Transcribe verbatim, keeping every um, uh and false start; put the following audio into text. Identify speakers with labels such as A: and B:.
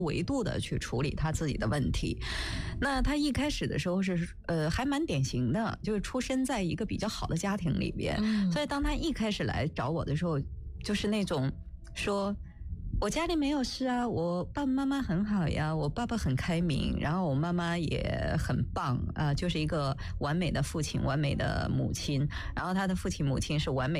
A: 维度的去处理他自己的问题。那他一开始的时候是呃还蛮典型的，就是出生在一个比较好的家庭里边，嗯、所以当他一开始来找我的时候，就是那种说。我家里没有事啊，我爸爸妈妈很好呀，我爸爸很开明，然后我妈妈也很棒啊、呃，就是一个完美的父亲，完美的母亲，然后他的父亲母亲是完美